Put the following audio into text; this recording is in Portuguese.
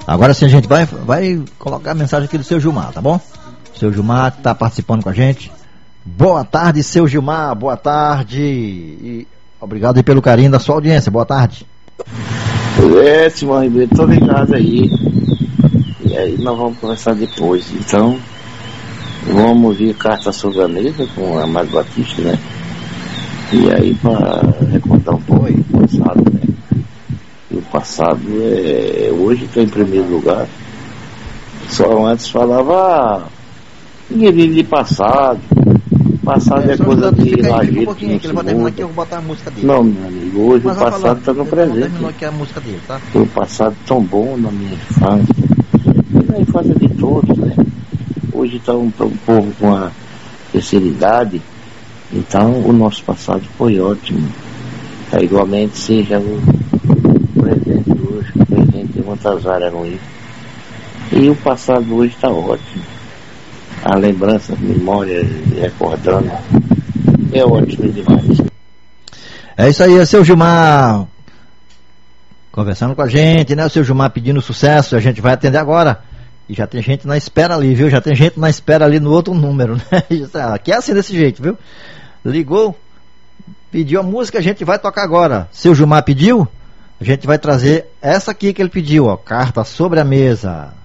Agora sim a gente vai colocar a mensagem aqui do seu Gilmar, tá bom? Seu Gilmar está participando com a gente. Boa tarde, seu Gilmar, boa tarde. E obrigado aí pelo carinho da sua audiência, boa tarde. Simão Ribeiro, tô ligado aí. E aí nós vamos conversar depois. Então, vamos ouvir Carta sobre a Mesa com a Amado Batista, né? E aí para recordar um pouco do passado, né? E o passado hoje está em primeiro lugar. Só antes falava ninguém vive de passado. Passado é coisa de lajeito. Um pouquinho, que ele vai terminar aqui, eu vou botar a música dele. Não, meu amigo, hoje mas o passado está no presente. Terminou aqui a música dele, tá? Foi um passado tão bom na minha infância. E na infância de todos, né? Hoje está um povo com a terceira idade. Então o nosso passado foi ótimo. Igualmente seja o presente hoje, o presente tem muitas áreas ruins. E o passado hoje está ótimo. A lembrança, a memória, recordando, é ótimo demais. É isso aí, é o seu Gilmar conversando com a gente, né? O seu Gilmar pedindo sucesso, a gente vai atender agora. E já tem gente na espera ali, viu? Já tem gente na espera ali no outro número, né? Aqui é assim, desse jeito, viu? Ligou, pediu a música, a gente vai tocar agora. Seu Gilmar pediu, a gente vai trazer essa aqui que ele pediu, ó, Carta sobre a Mesa.